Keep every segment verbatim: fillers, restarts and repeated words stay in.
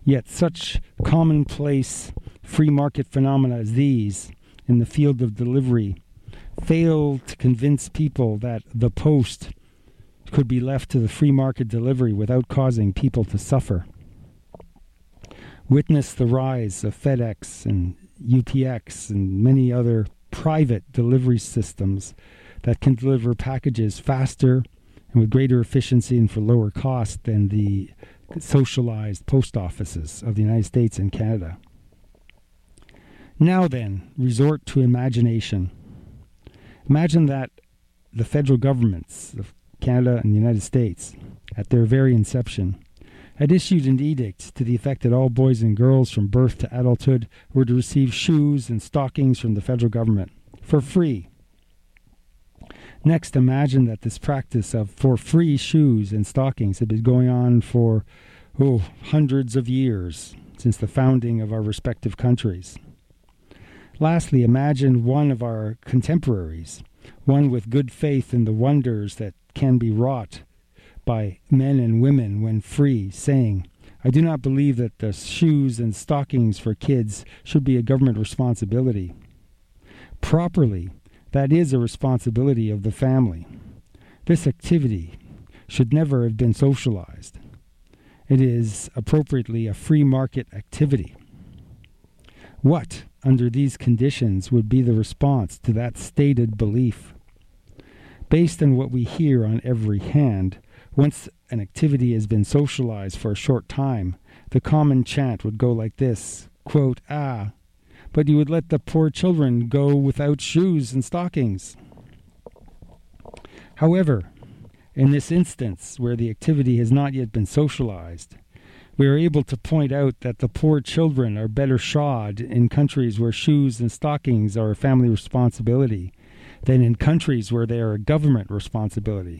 Yet such commonplace free market phenomena as these in the field of delivery fail to convince people that the post could be left to the free market delivery without causing people to suffer. Witness the rise of FedEx and U P X and many other private delivery systems that can deliver packages faster and with greater efficiency and for lower cost than the socialized post offices of the United States and Canada. Now then, resort to imagination. Imagine that the federal governments of Canada and the United States, at their very inception, had issued an edict to the effect that all boys and girls from birth to adulthood were to receive shoes and stockings from the federal government for free. Next, imagine that this practice of for free shoes and stockings had been going on for oh, hundreds of years since the founding of our respective countries. Lastly, imagine one of our contemporaries, one with good faith in the wonders that can be wrought by men and women when free, saying, I do not believe that the shoes and stockings for kids should be a government responsibility. Properly, that is a responsibility of the family. This activity should never have been socialized. It is appropriately a free market activity. What, under these conditions, would be the response to that stated belief? Based on what we hear on every hand, once an activity has been socialized for a short time, the common chant would go like this, quote, ah, but you would let the poor children go without shoes and stockings. However, in this instance, where the activity has not yet been socialized, we are able to point out that the poor children are better shod in countries where shoes and stockings are a family responsibility than in countries where they are a government responsibility.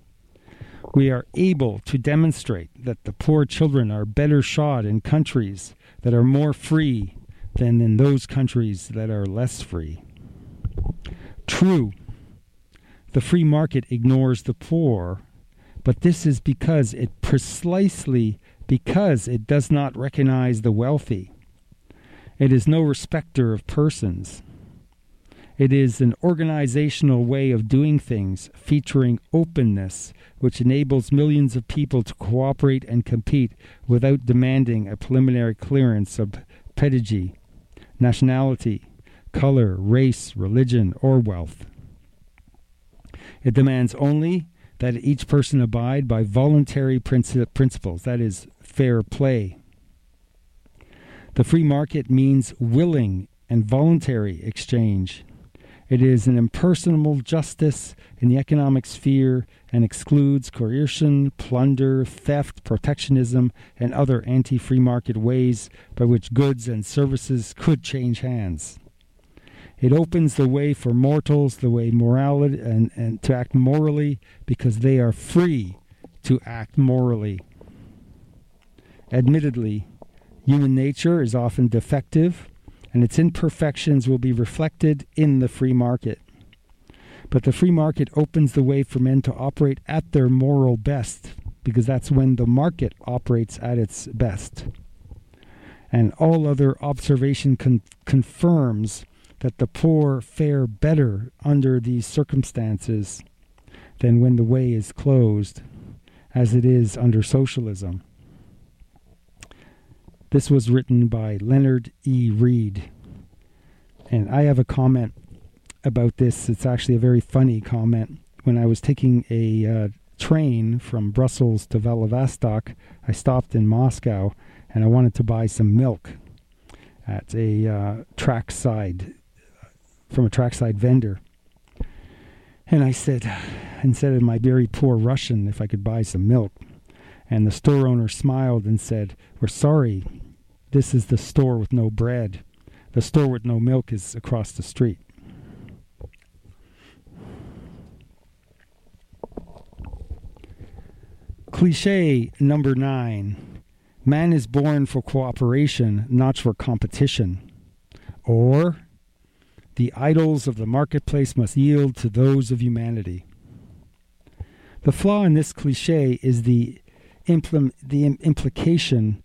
We are able to demonstrate that the poor children are better shod in countries that are more free than in those countries that are less free. True, the free market ignores the poor, but this is because it precisely because it does not recognize the wealthy. It is no respecter of persons. It is an organizational way of doing things featuring openness, which enables millions of people to cooperate and compete without demanding a preliminary clearance of pedigree, nationality, color, race, religion, or wealth. It demands only that each person abide by voluntary princi- principles, that is, fair play. The free market means willing and voluntary exchange. It is an impersonal justice in the economic sphere and excludes coercion, plunder, theft, protectionism, and other anti-free market ways by which goods and services could change hands. It opens the way for mortals, the way morality and, and to act morally, because they are free to act morally. Admittedly, human nature is often defective, and its imperfections will be reflected in the free market. But the free market opens the way for men to operate at their moral best, because that's when the market operates at its best. And all other observation con- confirms that the poor fare better under these circumstances than when the way is closed, as it is under socialism. This was written by Leonard E. Reed. And I have a comment about this. It's actually a very funny comment. When I was taking a uh, train from Brussels to Vladivostok, I stopped in Moscow and I wanted to buy some milk at a uh, trackside, from a trackside vendor. And I said, instead of my very poor Russian, if I could buy some milk. And the store owner smiled and said, "We're sorry, this is the store with no bread. The store with no milk is across the street." Cliché number nine. Man is born for cooperation, not for competition. Or, the idols of the marketplace must yield to those of humanity. The flaw in this cliché is the, impl- the im- implication